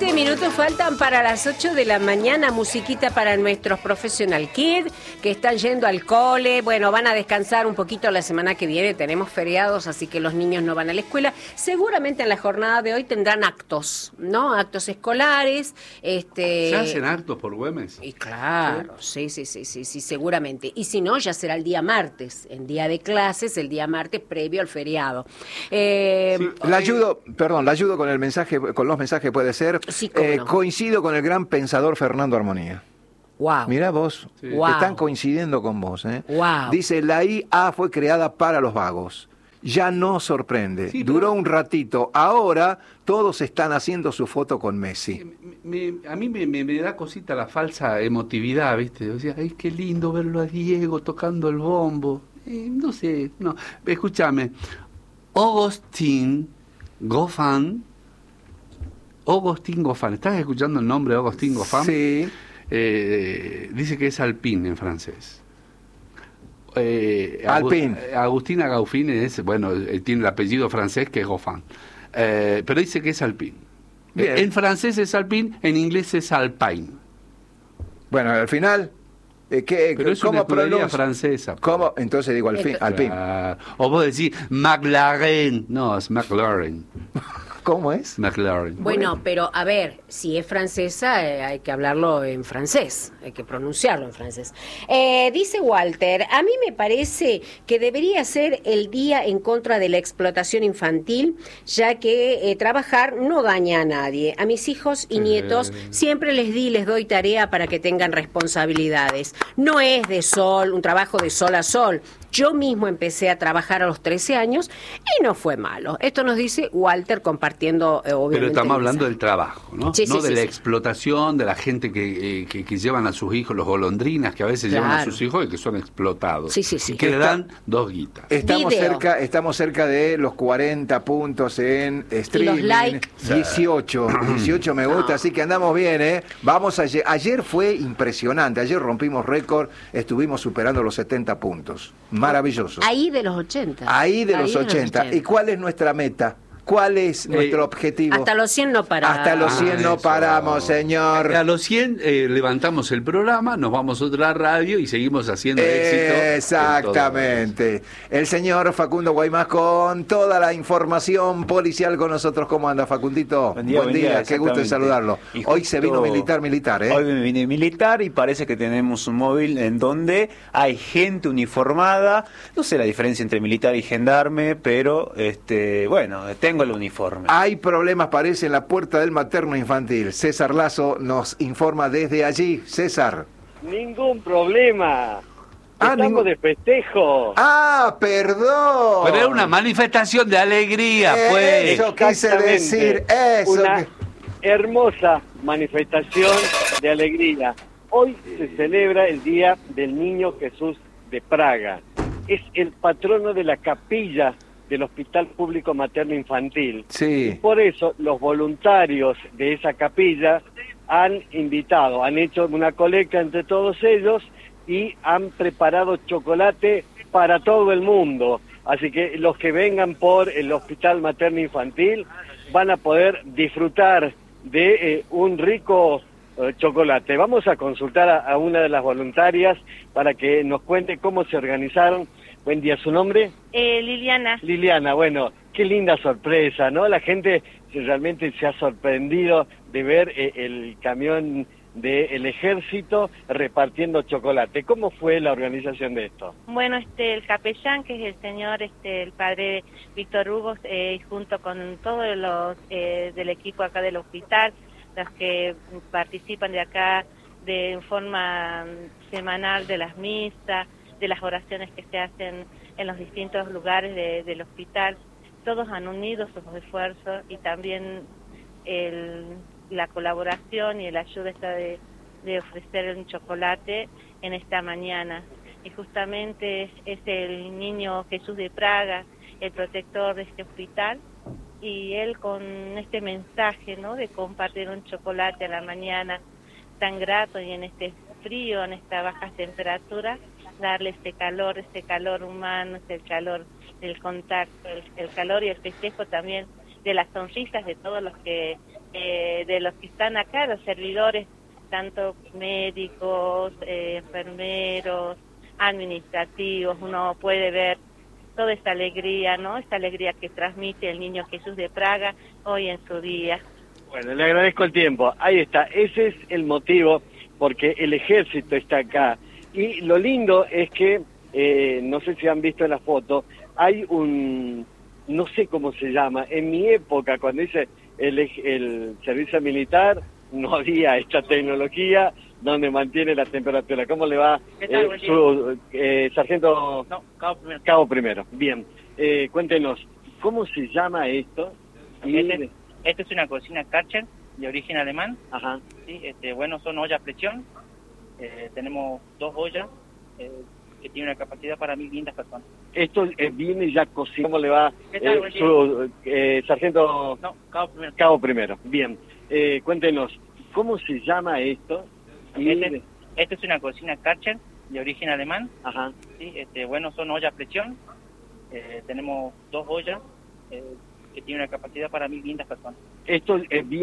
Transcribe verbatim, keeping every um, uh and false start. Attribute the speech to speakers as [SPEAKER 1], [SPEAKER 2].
[SPEAKER 1] Siete minutos faltan para las ocho de la mañana. Musiquita para nuestros professional kids que están yendo al cole. Bueno, van a descansar un poquito la semana que viene. Tenemos feriados, así que los niños no van a la escuela. Seguramente en la jornada de hoy tendrán actos, ¿no? Actos escolares. Este...
[SPEAKER 2] ¿Se hacen actos por Güemes?
[SPEAKER 1] Y claro, sí, sí, sí, sí, sí, seguramente. Y si no, ya será el día martes, en día de clases, el día martes previo al feriado. Eh,
[SPEAKER 3] sí, la ayudo, perdón, la ayudo con el mensaje, con los mensajes puede ser.
[SPEAKER 1] Sí,
[SPEAKER 3] eh,
[SPEAKER 1] no.
[SPEAKER 3] Coincido con el gran pensador Fernando Armonía.
[SPEAKER 1] Wow.
[SPEAKER 3] Mirá vos,
[SPEAKER 1] sí. wow.
[SPEAKER 3] están coincidiendo con vos. ¿eh?
[SPEAKER 1] Wow.
[SPEAKER 3] Dice, la I A fue creada para los vagos. Ya no sorprende. Sí, Duró pero... un ratito. Ahora todos están haciendo su foto con Messi.
[SPEAKER 2] Me, me, a mí me, me, me da cosita la falsa emotividad, ¿viste? O sea, ay, qué lindo verlo a Diego tocando el bombo. Eh, no sé, no. Escúchame. Augustin Goffin. Augustin Goffin. ¿Estás escuchando el nombre de Augustin Goffin?
[SPEAKER 3] Sí.
[SPEAKER 2] Eh, dice que es alpín en francés. Eh,
[SPEAKER 3] Alpín.
[SPEAKER 2] Agustina Gauffin es, bueno, tiene el apellido francés que es Goffin. Eh, pero dice que es alpín. Bien. En francés es alpín, en inglés es alpine.
[SPEAKER 3] Bueno, al final, eh, ¿qué,
[SPEAKER 2] pero es
[SPEAKER 3] ¿cómo
[SPEAKER 2] una escudería
[SPEAKER 3] pronuncia?
[SPEAKER 2] francesa.
[SPEAKER 3] ¿Cómo? Entonces digo alpín. alpín.
[SPEAKER 2] Claro. O vos decís McLaren. No, es McLaren.
[SPEAKER 3] ¿Cómo es?
[SPEAKER 2] McLaren.
[SPEAKER 1] Bueno, pero a ver, si es francesa, eh, hay que hablarlo en francés, hay que pronunciarlo en francés. Eh, dice Walter, a mí me parece que debería ser el día en contra de la explotación infantil, ya que eh, trabajar no daña a nadie. A mis hijos y nietos eh... siempre les di y les doy tarea para que tengan responsabilidades. No es de sol, un trabajo de sol a sol. Yo mismo empecé a trabajar a los trece años y no fue malo. Esto nos dice Walter compartiendo, eh, obviamente.
[SPEAKER 2] Pero estamos hablando del trabajo, ¿no?
[SPEAKER 1] Sí,
[SPEAKER 2] no
[SPEAKER 1] sí,
[SPEAKER 2] de
[SPEAKER 1] sí,
[SPEAKER 2] la
[SPEAKER 1] sí.
[SPEAKER 2] explotación, de la gente que, eh, que, que llevan a sus hijos, los golondrinas que a veces
[SPEAKER 1] claro.
[SPEAKER 2] llevan a sus hijos y que son explotados.
[SPEAKER 1] Sí, sí, sí.
[SPEAKER 2] Y que le dan dos guitas.
[SPEAKER 3] Estamos
[SPEAKER 1] Video.
[SPEAKER 3] cerca, estamos cerca de los cuarenta puntos en streaming.
[SPEAKER 1] Los like.
[SPEAKER 3] dieciocho, dieciocho me gusta, no. Así que andamos bien, ¿eh? Vamos a, ayer fue impresionante, ayer rompimos récord, estuvimos superando los setenta puntos. Maravilloso.
[SPEAKER 1] Ahí de los ochenta.
[SPEAKER 3] Ahí de,
[SPEAKER 1] Ahí
[SPEAKER 3] los,
[SPEAKER 1] de
[SPEAKER 3] ochenta.
[SPEAKER 1] los ochenta.
[SPEAKER 3] ¿Y cuál es nuestra meta? ¿Cuál es nuestro eh, objetivo?
[SPEAKER 1] Hasta los cien no paramos.
[SPEAKER 3] Hasta los cien
[SPEAKER 2] ah,
[SPEAKER 3] no
[SPEAKER 2] eso.
[SPEAKER 3] paramos, señor.
[SPEAKER 2] A los cien eh, levantamos el programa, nos vamos a otra radio y seguimos haciendo éxito.
[SPEAKER 3] Exactamente. El señor Facundo Guaymás con toda la información policial con nosotros. ¿Cómo anda, Facundito?
[SPEAKER 4] Buen día,
[SPEAKER 3] buen día,
[SPEAKER 4] día
[SPEAKER 3] qué gusto en saludarlo.
[SPEAKER 4] Justo,
[SPEAKER 3] hoy se vino militar, militar, ¿eh?
[SPEAKER 4] Hoy me vine militar y parece que tenemos un móvil en donde hay gente uniformada. No sé la diferencia entre militar y gendarme, pero este, bueno, tengo el uniforme.
[SPEAKER 3] Hay problemas, parece, en la puerta del materno infantil. César Lazo nos informa desde allí. César.
[SPEAKER 5] Ningún problema.
[SPEAKER 3] Ah,
[SPEAKER 5] Estamos
[SPEAKER 3] ningún...
[SPEAKER 5] de festejo.
[SPEAKER 3] Ah, perdón.
[SPEAKER 2] Pero era una manifestación de alegría, pues.
[SPEAKER 3] Eso quise decir, eso.
[SPEAKER 5] Una
[SPEAKER 3] que...
[SPEAKER 5] hermosa manifestación de alegría. Hoy se celebra el Día del Niño Jesús de Praga. Es el patrono de la capilla del Hospital Público Materno Infantil.
[SPEAKER 3] Sí.
[SPEAKER 5] Y por eso los voluntarios de esa capilla han invitado, han hecho una colecta entre todos ellos y han preparado chocolate para todo el mundo. Así que los que vengan por el Hospital Materno Infantil van a poder disfrutar de eh, un rico eh, chocolate. Vamos a consultar a, a una de las voluntarias para que nos cuente cómo se organizaron. Buen día, ¿su nombre?
[SPEAKER 6] Eh, Liliana.
[SPEAKER 5] Liliana, bueno, qué linda sorpresa, ¿no? La gente realmente se ha sorprendido de ver eh, el camión del ejército repartiendo chocolate. ¿Cómo fue la organización de esto?
[SPEAKER 6] Bueno, este, el capellán, que es el señor, este, el padre Víctor Hugo, eh, junto con todos los eh, del equipo acá del hospital, los que participan de acá de forma semanal de las misas, de las oraciones que se hacen en los distintos lugares de, del hospital, todos han unido sus esfuerzos y también el, la colaboración y la ayuda está de, de ofrecer un chocolate en esta mañana. Y justamente es, es el niño Jesús de Praga, el protector de este hospital, y él con este mensaje, ¿no?, de compartir un chocolate a la mañana tan grato y en este frío, en esta baja temperatura, darle este calor, este calor humano, este calor del contacto, el, el calor y el festejo también de las sonrisas de todos los que eh, de los que están acá, los servidores, tanto médicos, eh, enfermeros, administrativos, uno puede ver toda esta alegría, ¿no? Esta alegría que transmite el niño Jesús de Praga hoy en su día.
[SPEAKER 5] Bueno, le agradezco el tiempo. Ahí está, ese es el motivo, porque el ejército está acá. Y lo lindo es que, eh, no sé si han visto en la foto, hay un, no sé cómo se llama, en mi época, cuando hice el, el servicio militar, no había esta tecnología donde mantiene la temperatura. ¿Cómo le va,
[SPEAKER 7] ¿Qué tal,
[SPEAKER 5] eh, su eh, sargento?
[SPEAKER 7] No, cabo primero.
[SPEAKER 5] Cabo primero, bien. Eh, cuéntenos, ¿cómo se llama esto? Y...
[SPEAKER 7] Este, este es una cocina Karcher de origen alemán.
[SPEAKER 5] Ajá.
[SPEAKER 7] ¿Sí? Este, bueno, son ollas a presión. Eh, tenemos dos ollas eh, que tienen una capacidad para mil quinientas personas.
[SPEAKER 5] Esto eh, viene ya cocido. ¿Cómo le va,
[SPEAKER 7] ¿Qué tal,
[SPEAKER 5] eh,
[SPEAKER 7] buen día?
[SPEAKER 5] su eh, sargento?
[SPEAKER 7] No, cabo primero.
[SPEAKER 5] Cabo primero, bien. Eh, cuéntenos, ¿cómo se llama esto? Y...
[SPEAKER 7] Este, este es una cocina Karcher de origen alemán.
[SPEAKER 5] Ajá.
[SPEAKER 7] ¿Sí? Este, bueno, son ollas a presión. Eh, tenemos dos ollas eh, que tienen una capacidad para mil quinientas personas.
[SPEAKER 5] Esto eh, viene